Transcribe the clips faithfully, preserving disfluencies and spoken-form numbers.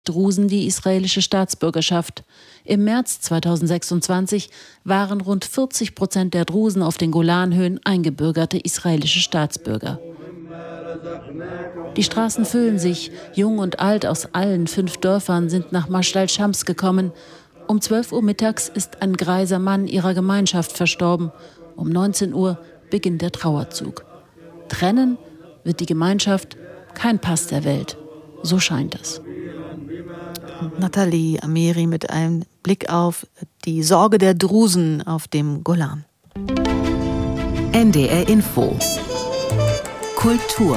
Drusen die israelische Staatsbürgerschaft. Im März zweitausendsechsundzwanzig waren rund vierzig Prozent der Drusen auf den Golanhöhen eingebürgerte israelische Staatsbürger. Die Straßen füllen sich. Jung und alt aus allen fünf Dörfern sind nach Maschal Shams gekommen. Um zwölf Uhr mittags ist ein greiser Mann ihrer Gemeinschaft verstorben. Um neunzehn Uhr beginnt der Trauerzug. Trennen wird die Gemeinschaft kein Pass der Welt. So scheint es. Nathalie Ameri mit einem Blick auf die Sorge der Drusen auf dem Golan. N D R Info Kultur.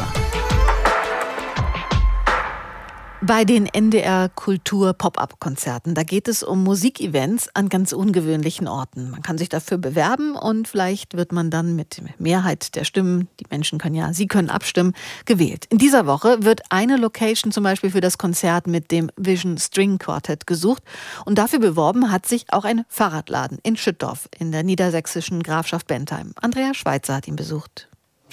Bei den N D R Kultur Pop-up-Konzerten, da geht es um Musikevents an ganz ungewöhnlichen Orten. Man kann sich dafür bewerben und vielleicht wird man dann mit Mehrheit der Stimmen, die Menschen können ja, Sie können abstimmen, gewählt. In dieser Woche wird eine Location zum Beispiel für das Konzert mit dem Vision String Quartet gesucht und dafür beworben hat sich auch ein Fahrradladen in Schüttorf in der niedersächsischen Grafschaft Bentheim. Andrea Schweitzer hat ihn besucht.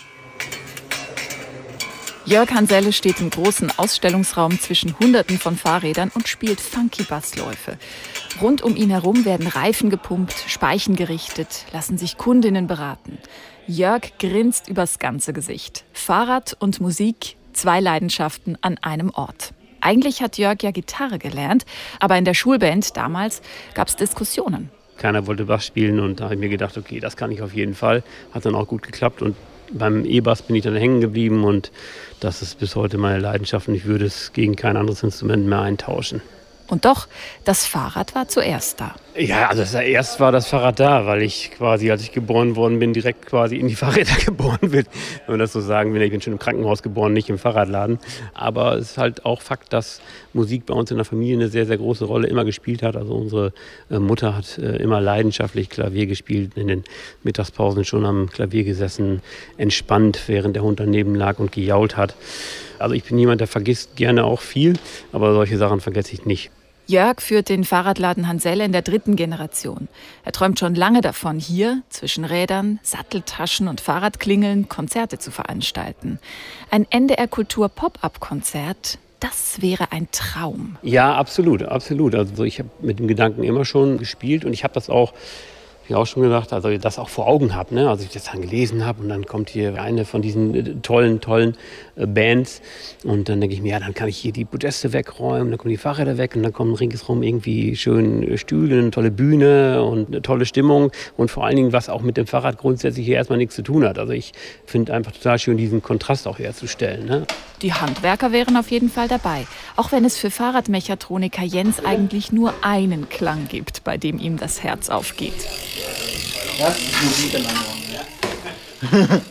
Jörg Hanselle steht im großen Ausstellungsraum zwischen Hunderten von Fahrrädern und spielt funky Bassläufe. Rund um ihn herum werden Reifen gepumpt, Speichen gerichtet, lassen sich Kundinnen beraten. Jörg grinst übers ganze Gesicht. Fahrrad und Musik, zwei Leidenschaften an einem Ort. Eigentlich hat Jörg ja Gitarre gelernt, aber in der Schulband damals gab es Diskussionen. Keiner wollte Bass spielen und da habe ich mir gedacht, okay, das kann ich auf jeden Fall. Hat dann auch gut geklappt und beim E-Bass bin ich dann hängen geblieben und das ist bis heute meine Leidenschaft und ich würde es gegen kein anderes Instrument mehr eintauschen. Und doch, das Fahrrad war zuerst da. Ja, also zuerst war das Fahrrad da, weil ich quasi, als ich geboren worden bin, direkt quasi in die Fahrräder geboren bin. Wenn man das so sagen will, ich bin schon im Krankenhaus geboren, nicht im Fahrradladen. Aber es ist halt auch Fakt, dass Musik bei uns in der Familie eine sehr, sehr große Rolle immer gespielt hat. Also unsere Mutter hat immer leidenschaftlich Klavier gespielt, in den Mittagspausen schon am Klavier gesessen, entspannt, während der Hund daneben lag und gejault hat. Also ich bin jemand, der vergisst gerne auch viel, aber solche Sachen vergesse ich nicht. Jörg führt den Fahrradladen Hanselle in der dritten Generation. Er träumt schon lange davon, hier zwischen Rädern, Satteltaschen und Fahrradklingeln Konzerte zu veranstalten. Ein N D R Kultur Pop-up-Konzert, das wäre ein Traum. Ja, absolut, absolut. Also ich habe mit dem Gedanken immer schon gespielt und ich habe das auch ich auch schon gedacht, also das auch vor Augen habe, ne? Also ich das dann gelesen habe und dann kommt hier eine von diesen tollen, tollen äh, Bands und dann denke ich mir, ja, dann kann ich hier die Podeste wegräumen, dann kommen die Fahrräder weg und dann kommen ringsherum irgendwie schön Stühle, eine tolle Bühne und eine tolle Stimmung und vor allen Dingen, was auch mit dem Fahrrad grundsätzlich hier erstmal nichts zu tun hat. Also ich finde einfach total schön, diesen Kontrast auch herzustellen, ne? Die Handwerker wären auf jeden Fall dabei, auch wenn es für Fahrradmechatroniker Jens eigentlich nur einen Klang gibt, bei dem ihm das Herz aufgeht. Das ist Musik in einem Raum.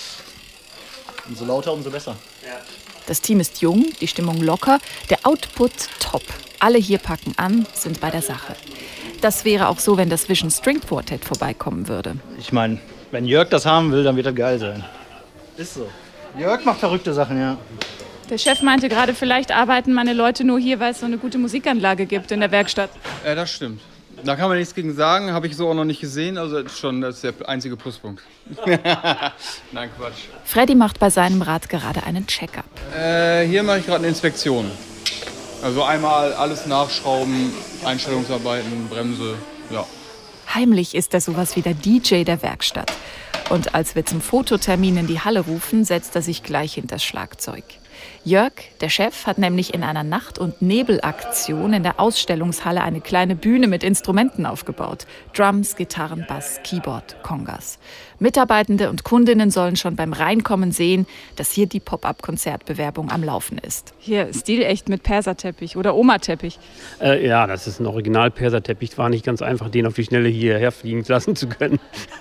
Umso lauter, umso besser. Das Team ist jung, die Stimmung locker, der Output top. Alle hier packen an, sind bei der Sache. Das wäre auch so, wenn das Vision String Quartet vorbeikommen würde. Ich meine, wenn Jörg das haben will, dann wird das geil sein. Ist so. Jörg macht verrückte Sachen, ja. Der Chef meinte gerade, vielleicht arbeiten meine Leute nur hier, weil es so eine gute Musikanlage gibt in der Werkstatt. Ja, das stimmt. Da kann man nichts gegen sagen, habe ich so auch noch nicht gesehen. Also das ist schon das ist der einzige Pluspunkt. Nein, Quatsch. Freddy macht bei seinem Rad gerade einen Check-up. Äh, hier mache ich gerade eine Inspektion. Also einmal alles nachschrauben, Einstellungsarbeiten, Bremse, ja. Heimlich ist er sowas wie der D J der Werkstatt. Und als wir zum Fototermin in die Halle rufen, setzt er sich gleich hinter das Schlagzeug. Jörg, der Chef, hat nämlich in einer Nacht- und Nebelaktion in der Ausstellungshalle eine kleine Bühne mit Instrumenten aufgebaut. Drums, Gitarren, Bass, Keyboard, Congas. Mitarbeitende und Kundinnen sollen schon beim Reinkommen sehen, dass hier die Pop-up-Konzertbewerbung am Laufen ist. Hier, stilecht mit Perserteppich oder Oma-Teppich. Äh, ja, das ist ein Original-Perserteppich. War nicht ganz einfach, den auf die Schnelle hierher fliegen lassen zu können.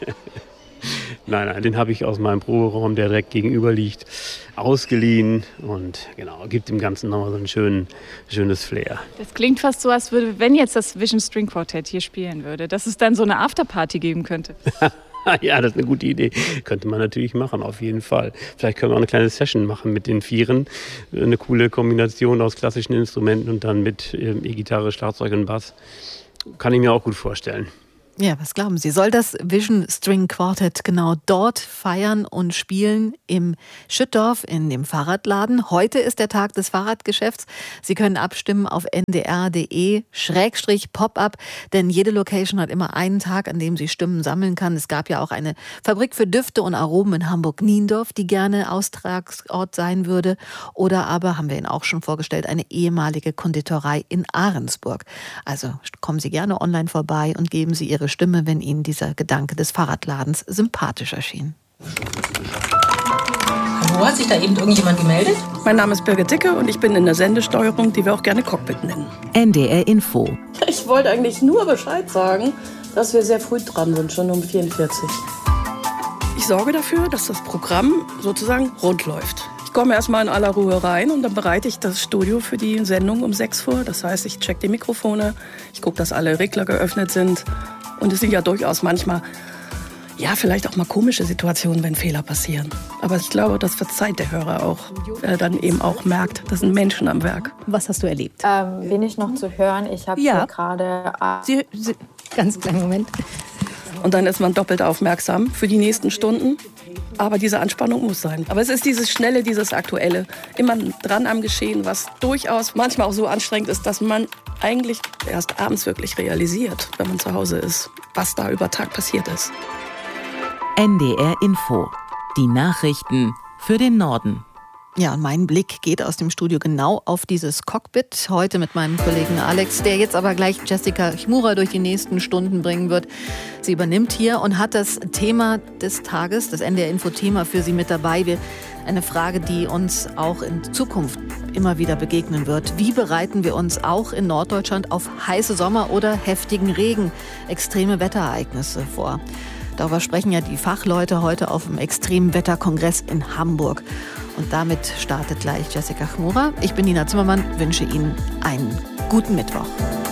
Nein, nein, den habe ich aus meinem Proberaum, der direkt gegenüber liegt, ausgeliehen und genau, gibt dem Ganzen nochmal so ein schön, schönes Flair. Das klingt fast so, als würde, wenn jetzt das Vision String Quartet hier spielen würde, dass es dann so eine Afterparty geben könnte. Ja, das ist eine gute Idee. Könnte man natürlich machen, auf jeden Fall. Vielleicht können wir auch eine kleine Session machen mit den Vieren. Eine coole Kombination aus klassischen Instrumenten und dann mit E-Gitarre, Schlagzeug und Bass. Kann ich mir auch gut vorstellen. Ja, was glauben Sie? Soll das Vision String Quartet genau dort feiern und spielen im Schüttorf in dem Fahrradladen? Heute ist der Tag des Fahrradgeschäfts. Sie können abstimmen auf n d r punkt d e Schrägstrich Pop-up, denn jede Location hat immer einen Tag, an dem sie Stimmen sammeln kann. Es gab ja auch eine Fabrik für Düfte und Aromen in Hamburg-Niendorf, die gerne Austragsort sein würde. Oder aber, haben wir Ihnen auch schon vorgestellt, eine ehemalige Konditorei in Ahrensburg. Also kommen Sie gerne online vorbei und geben Sie Ihre Stimme, wenn Ihnen dieser Gedanke des Fahrradladens sympathisch erschien. Hallo, hat sich da eben irgendjemand gemeldet? Mein Name ist Birgit Dicke und ich bin in der Sendesteuerung, die wir auch gerne Cockpit nennen. N D R Info. Ich wollte eigentlich nur Bescheid sagen, dass wir sehr früh dran sind, schon um vierundvierzig. Ich sorge dafür, dass das Programm sozusagen rund läuft. Ich komme erstmal in aller Ruhe rein und dann bereite ich das Studio für die Sendung um sechs vor. Das heißt, ich check die Mikrofone, ich gucke, dass alle Regler geöffnet sind. Und es sind ja durchaus manchmal, ja, vielleicht auch mal komische Situationen, wenn Fehler passieren. Aber ich glaube, das verzeiht der Hörer auch, der dann eben auch merkt, das sind Menschen am Werk. Was hast du erlebt? Ähm, bin ich noch zu hören? Ich habe ja. gerade... Sie, Sie, ganz kleinen Moment. Und dann ist man doppelt aufmerksam für die nächsten Stunden. Aber diese Anspannung muss sein. Aber es ist dieses Schnelle, dieses Aktuelle. Immer dran am Geschehen, was durchaus manchmal auch so anstrengend ist, dass man eigentlich erst abends wirklich realisiert, wenn man zu Hause ist, was da über Tag passiert ist. N D R Info. Die Nachrichten für den Norden. Ja, und mein Blick geht aus dem Studio genau auf dieses Cockpit. Heute mit meinem Kollegen Alex, der jetzt aber gleich Jessica Chmura durch die nächsten Stunden bringen wird. Sie übernimmt hier und hat das Thema des Tages, das N D R-Info-Thema für Sie mit dabei. Wir, eine Frage, die uns auch in Zukunft immer wieder begegnen wird. Wie bereiten wir uns auch in Norddeutschland auf heiße Sommer oder heftigen Regen, extreme Wetterereignisse vor? Darüber sprechen ja die Fachleute heute auf dem Extremwetterkongress in Hamburg. Und damit startet gleich Jessica Chmura. Ich bin Nina Zimmermann, wünsche Ihnen einen guten Mittwoch.